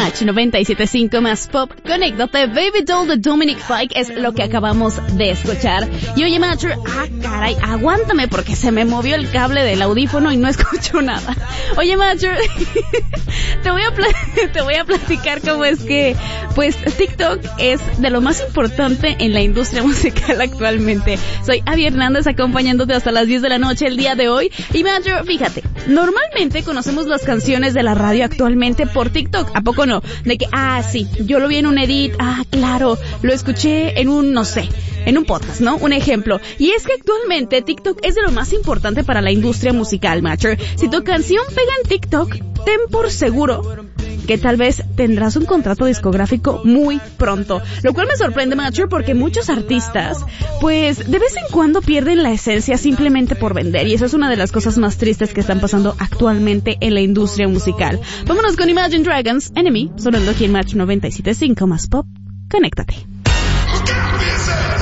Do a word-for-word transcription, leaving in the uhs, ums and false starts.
Match noventa y siete punto cinco más pop. Conéctate, Baby Doll de Dominic Fike es lo que acabamos de escuchar. Y oye, Matcher, ah, caray, aguántame porque se me movió el cable del audífono y no escucho nada. Oye, Matcher, te voy a pl- te voy a platicar cómo es que, pues, TikTok es de lo más importante en la industria musical actualmente. Soy Abby Hernández acompañándote hasta las diez de la noche el día de hoy. Y Matcher, fíjate, normalmente conocemos las canciones de la radio actualmente por TikTok, ¿a poco no? De que, ah, sí, yo lo vi en un edit, ah, claro, lo escuché en un, no sé, en un podcast, ¿no? Un ejemplo. Y es que actualmente TikTok es de lo más importante para la industria musical, Matcher. Si tu canción pega en TikTok, ten por seguro que tal vez tendrás un contrato discográfico muy pronto. Lo cual me sorprende, Matcher, porque muchos artistas, pues, de vez en cuando pierden la esencia simplemente por vender. Y eso es una de las cosas más tristes que están pasando actualmente en la industria musical. Vámonos con Imagine Dragons, Enemy, sonando aquí en Match noventa y siete punto cinco más pop. Conéctate.